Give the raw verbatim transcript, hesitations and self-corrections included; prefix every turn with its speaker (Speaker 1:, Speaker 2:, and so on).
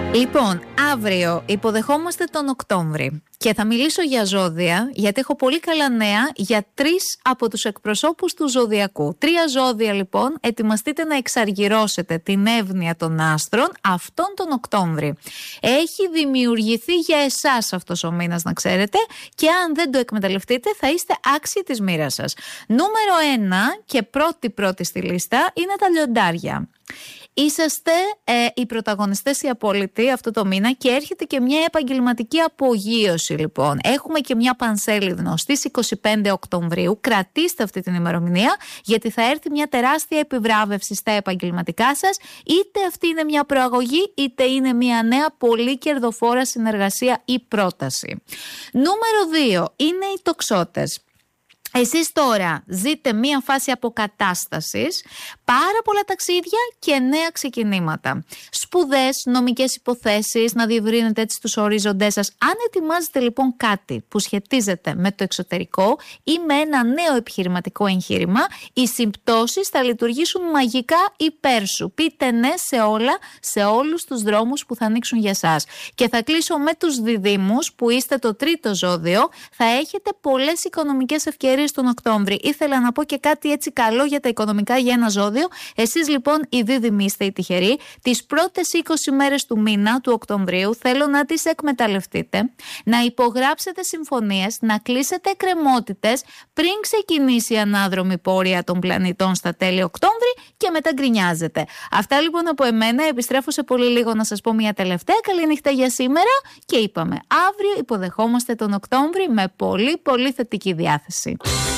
Speaker 1: Λοιπόν, αύριο υποδεχόμαστε τον Οκτώβρη και θα μιλήσω για ζώδια, γιατί έχω πολύ καλά νέα για τρεις από τους εκπροσώπους του ζωδιακού. Τρία ζώδια λοιπόν, ετοιμαστείτε να εξαργυρώσετε την εύνοια των άστρων αυτόν τον Οκτώβρη. Έχει δημιουργηθεί για εσάς αυτός ο μήνας, να ξέρετε, και αν δεν το εκμεταλλευτείτε θα είστε άξιοι της μοίρας σας. Νούμερο ένα και πρώτη πρώτη στη λίστα είναι τα λιοντάρια. Είσαστε ε, οι πρωταγωνιστές οι απόλυτοι αυτό το μήνα και έρχεται και μια επαγγελματική απογείωση λοιπόν. Έχουμε και μια πανσέλινο στις είκοσι πέντε Οκτωβρίου. Κρατήστε αυτή την ημερομηνία, γιατί θα έρθει μια τεράστια επιβράβευση στα επαγγελματικά σας. Είτε αυτή είναι μια προαγωγή, είτε είναι μια νέα πολύ κερδοφόρα συνεργασία ή πρόταση. Νούμερο δύο είναι οι τοξότες. Εσείς τώρα ζείτε μία φάση αποκατάστασης, πάρα πολλά ταξίδια και νέα ξεκινήματα. Σπουδές, νομικές υποθέσεις, να διευρύνετε έτσι τους ορίζοντές σας. Αν ετοιμάζετε λοιπόν κάτι που σχετίζεται με το εξωτερικό ή με ένα νέο επιχειρηματικό εγχείρημα, οι συμπτώσεις θα λειτουργήσουν μαγικά υπέρ σου. Πείτε ναι σε όλα, σε όλους τους δρόμους που θα ανοίξουν για σας. Και θα κλείσω με τους διδύμους, που είστε το τρίτο ζώδιο. Θα έχετε πολλές οικονομικές ευκαιρίες τον Οκτώβρη. Ήθελα να πω και κάτι έτσι καλό για τα οικονομικά για ένα ζώδιο. Εσείς λοιπόν οι δίδυμοι είστε οι τυχεροί. Τις πρώτες είκοσι μέρες του μήνα του Οκτωβρίου θέλω να τις εκμεταλλευτείτε, να υπογράψετε συμφωνίες, να κλείσετε εκκρεμότητες πριν ξεκινήσει η ανάδρομη πορεία των πλανητών στα τέλη Οκτώβρη και μετά γκρινιάζετε. Αυτά λοιπόν από εμένα. Επιστρέφω σε πολύ λίγο να σας πω μια τελευταία καλή νύχτα για σήμερα και είπαμε αύριο υποδεχόμαστε τον Οκτώβρη με πολύ πολύ θετική διάθεση.